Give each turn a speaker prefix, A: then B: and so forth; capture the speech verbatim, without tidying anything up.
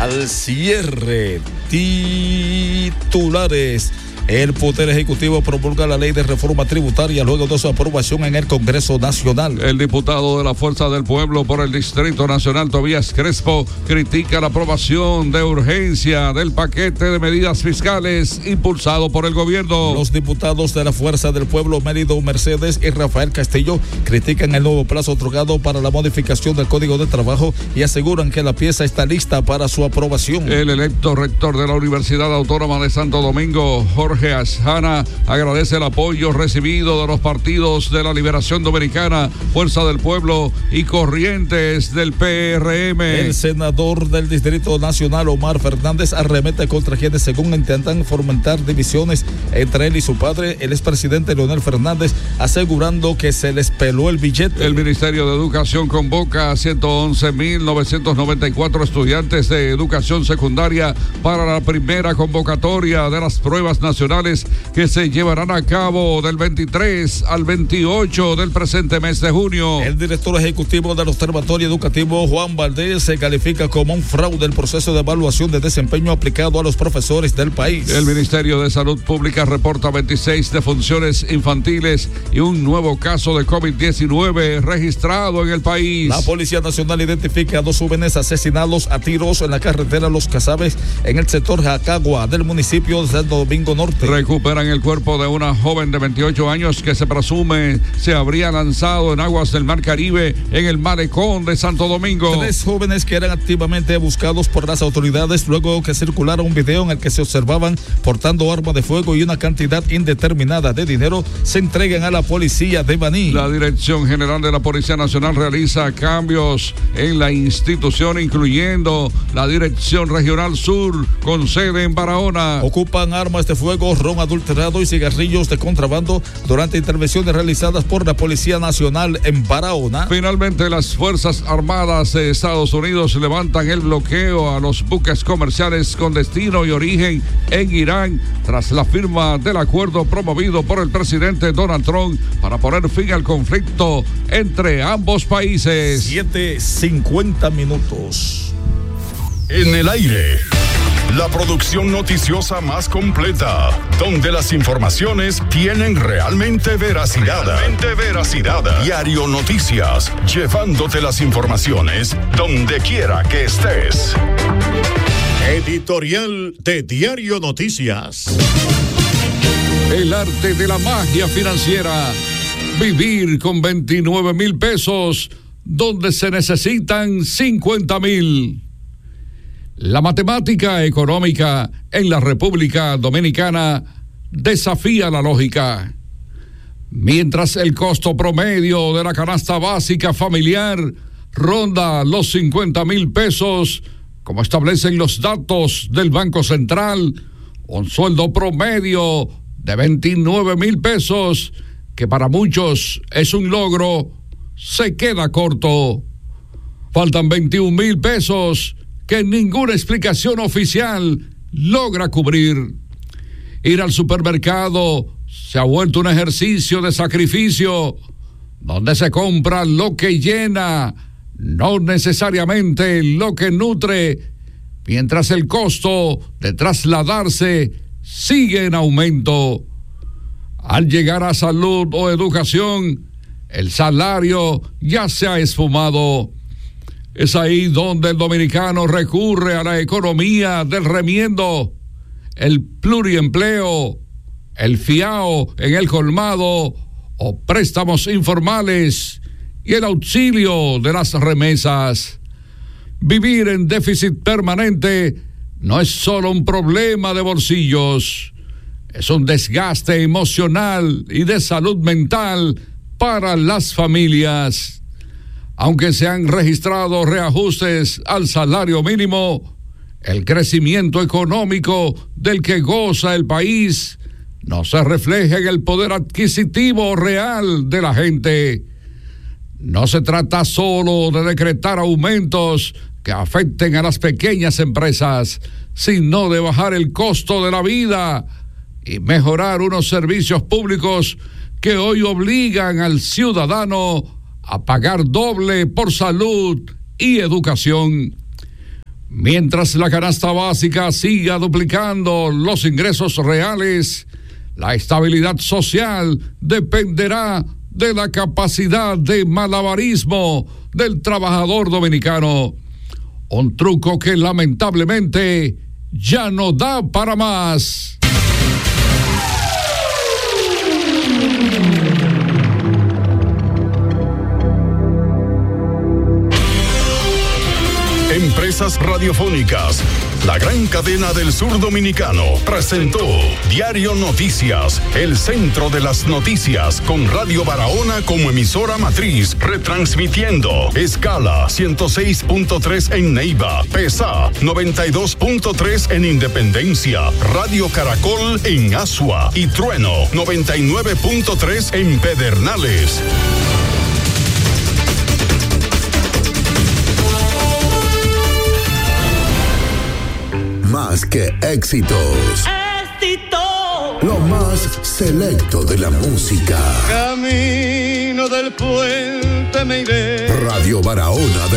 A: al cierre. Titulares. El Poder Ejecutivo promulga la ley de reforma tributaria luego de su aprobación en el Congreso Nacional.
B: El diputado de la Fuerza del Pueblo por el Distrito Nacional, Tobías Crespo, critica la aprobación de urgencia del paquete de medidas fiscales impulsado por el gobierno.
A: Los diputados de la Fuerza del Pueblo, Mérido Mercedes y Rafael Castillo, critican el nuevo plazo otorgado para la modificación del Código de Trabajo y aseguran que la pieza está lista para su aprobación.
B: El electo rector de la Universidad Autónoma de Santo Domingo, Jorge Asjana, agradece el apoyo recibido de los partidos de la Liberación Dominicana, Fuerza del Pueblo y Corrientes del P R M.
A: El senador del Distrito Nacional, Omar Fernández, arremete contra quienes según intentan fomentar divisiones entre él y su padre, el expresidente Leonel Fernández, asegurando que se les peló el billete.
B: El Ministerio de Educación convoca a ciento once mil novecientos noventa y cuatro estudiantes de educación secundaria para la primera convocatoria de las pruebas nacionales que se llevarán a cabo del veintitrés al veintiocho del presente mes de junio.
A: El director ejecutivo del Observatorio Educativo, Juan Valdés, se califica como un fraude el proceso de evaluación de desempeño aplicado a los profesores del país.
B: El Ministerio de Salud Pública reporta veintiséis defunciones infantiles y un nuevo caso de COVID diecinueve registrado en el país.
A: La Policía Nacional identifica a dos jóvenes asesinados a tiros en la carretera Los Casabes en el sector Jacagua del municipio de Santo Domingo Norte.
B: Recuperan el cuerpo de una joven de veintiocho años que se presume se habría lanzado en aguas del Mar Caribe en el malecón de Santo Domingo.
A: Tres jóvenes que eran activamente buscados por las autoridades luego que circulara un video en el que se observaban portando arma de fuego y una cantidad indeterminada de dinero se entregan a la policía de Baní.
B: La Dirección General de la Policía Nacional realiza cambios en la institución, incluyendo la Dirección Regional Sur con sede en Barahona.
A: Ocupan armas de fuego, ron adulterado y cigarrillos de contrabando durante intervenciones realizadas por la Policía Nacional en Barahona.
B: Finalmente, las Fuerzas Armadas de Estados Unidos levantan el bloqueo a los buques comerciales con destino y origen en Irán tras la firma del acuerdo promovido por el presidente Donald Trump para poner fin al conflicto entre ambos países.
A: siete cincuenta minutos.
C: En el aire. La producción noticiosa más completa, donde las informaciones tienen realmente veracidad. Realmente veracidad. Diario Noticias, llevándote las informaciones donde quiera que estés.
D: Editorial de Diario Noticias.
B: El arte de la magia financiera. Vivir con veintinueve mil pesos, donde se necesitan cincuenta mil. La matemática económica en la República Dominicana desafía la lógica. Mientras el costo promedio de la canasta básica familiar ronda los cincuenta mil pesos, como establecen los datos del Banco Central, un sueldo promedio de veintinueve mil pesos, que para muchos es un logro, se queda corto. Faltan veintiún mil pesos que ninguna explicación oficial logra cubrir. Ir al supermercado se ha vuelto un ejercicio de sacrificio, donde se compra lo que llena, no necesariamente lo que nutre, mientras el costo de trasladarse sigue en aumento. Al llegar a salud o educación, el salario ya se ha esfumado. Es ahí donde el dominicano recurre a la economía del remiendo, el pluriempleo, el fiao en el colmado o préstamos informales y el auxilio de las remesas. Vivir en déficit permanente no es solo un problema de bolsillos, es un desgaste emocional y de salud mental para las familias. Aunque se han registrado reajustes al salario mínimo, el crecimiento económico del que goza el país no se refleja en el poder adquisitivo real de la gente. No se trata solo de decretar aumentos que afecten a las pequeñas empresas, sino de bajar el costo de la vida y mejorar unos servicios públicos que hoy obligan al ciudadano a pagar doble por salud y educación. Mientras la canasta básica siga duplicando los ingresos reales, la estabilidad social dependerá de la capacidad de malabarismo del trabajador dominicano. Un truco que lamentablemente ya no da para más.
C: Empresas Radiofónicas, la gran cadena del sur dominicano, presentó Diario Noticias, el centro de las noticias, con Radio Barahona como emisora matriz, retransmitiendo escala ciento seis punto tres en Neiva, PESA noventa y dos punto tres en Independencia, Radio Caracol en Asua y Trueno noventa y nueve punto tres en Pedernales.
E: Más que éxitos.
F: Éxito.
E: Lo más selecto de la música.
F: Camino del puente me iré.
E: Radio Barahona de